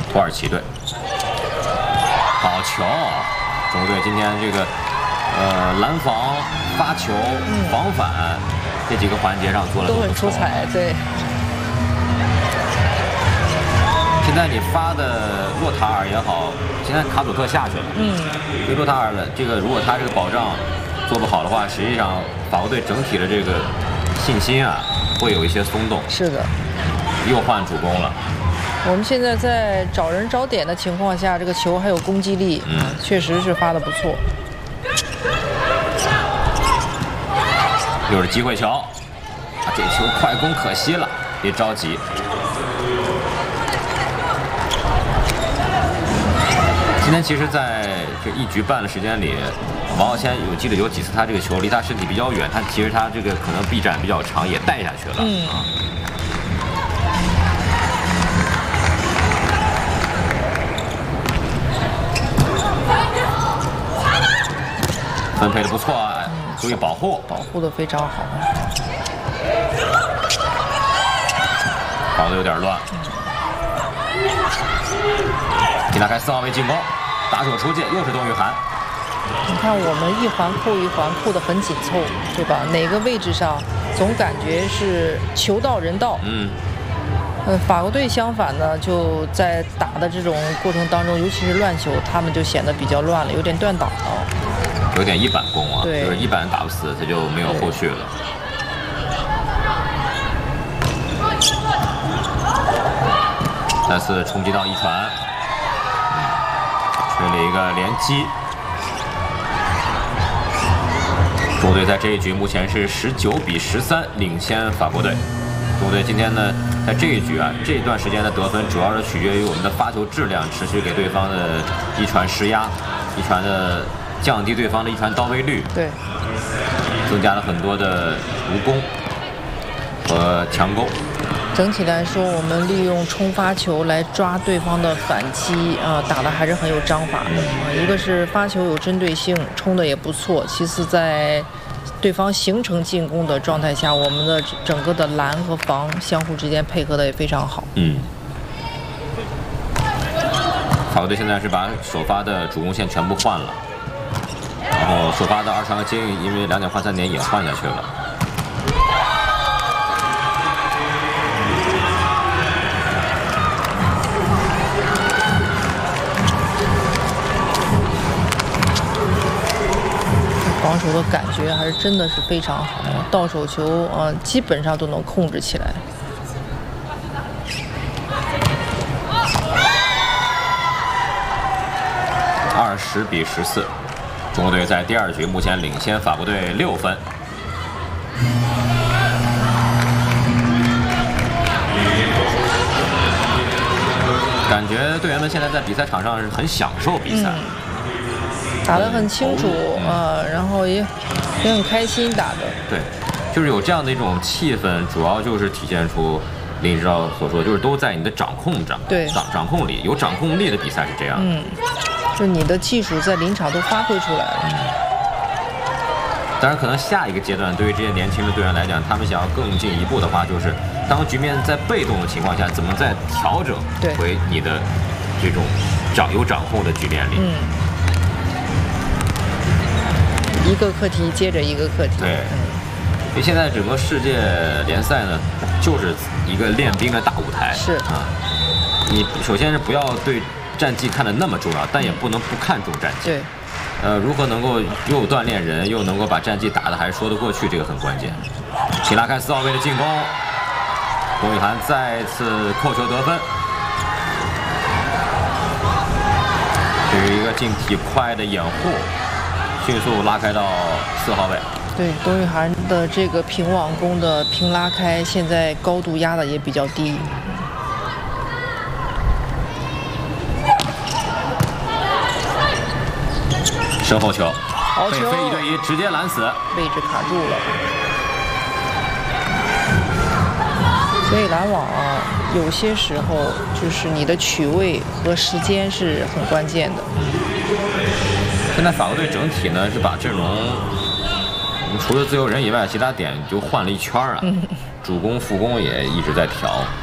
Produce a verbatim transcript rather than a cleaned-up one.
土耳其队。好球！中国队今天这个呃拦防、发球、防反、嗯、这几个环节上做了都很出彩，对。 现在你发的洛塔尔也好，现在卡佐特下去了，嗯，对洛塔尔的这个，如果他这个保障做不好的话，实际上法国队整体的这个信心啊会有一些松动。 是的， 又换主攻了。 我们现在在找人找点的情况下，这个球还有攻击力，嗯，确实是发的不错。 又是机会球，啊，这球快攻可惜了，别着急。今天其实在这一局半的时间里，王浩谦有记得有几次他这个球离他身体比较远，他其实他这个可能臂展比较长，也带下去了。嗯。啊分配的不错啊，注意保护， 保护的非常好。 搞得有点乱。皮拉开四号位进攻，打手出界，又是董雨涵。 你看我们一环扣一环扣得很紧凑，对吧？哪个位置上总感觉是球到人到。嗯。呃，法国队相反呢，就在打的这种过程当中，尤其是乱球，他们就显得比较乱了，有点断档了。 有点一板攻啊，就是一板打不死，他就没有后续了。再次冲击到一传，吹了一个连击。中国队在这一局目前是十九比十三领先法国队。中国队今天呢，在这一局啊，这一段时间的得分主要是取决于我们的发球质量，持续给对方的一传施压，一传的。降低对方的一传到位率， 对， 增加了很多的无攻和强攻。 整体来说，我们利用冲发球来抓对方的反击啊，打的还是很有章法的。嗯、一个是发球有针对性，冲的也不错；其次，在对方形成进攻的状态下，我们的整个的拦和防相互之间配合的也非常好。嗯。 法国队现在是把首发的主攻线全部换了。然后首发的二传和接应，因为两点换三点也换下去了。 防守的感觉还是真的是非常好，到手球啊、呃、基本上都能控制起来。 二十比十四。中国队在第二局目前领先法国队六分。感觉队员们现在在比赛场上是很享受比赛， 嗯、打得很清楚啊、嗯，然后也也很开心打的。 对，就是有这样的一种气氛，主要就是体现出林指导所说，就是都在你的掌控掌对掌掌控里，有掌控力的比赛是这样的。 嗯。就你的技术在临场都发挥出来了。嗯、 当然，可能下一个阶段，对于这些年轻的队员来讲，他们想要更进一步的话，就是当局面在被动的情况下，怎么再调整回你的这种掌有掌控的局面里。嗯。 一个课题接着一个课题。 对。因为现在整个世界联赛呢，就是一个练兵的大舞台。 是啊。你首先是不要对战绩看得那么重要，但也不能不看重战绩。 对， 呃，如何能够又锻炼人，又能够把战绩打得还说得过去，这个很关键。请拉开四号位的进攻，董雨涵再次扣球得分。这是一个进体快的掩护，迅速拉开到四号位。 对，董雨涵的这个平网攻的平拉开，现在高度压的也比较低。 身后球， 好球， 北非一对一直接拦死， 位置卡住了。所以拦网啊，有些时候就是你的取位和时间是很关键的。 现在法国队整体呢是把阵容，除了自由人以外，其他点就换了一圈啊，嗯、主攻副攻也一直在调。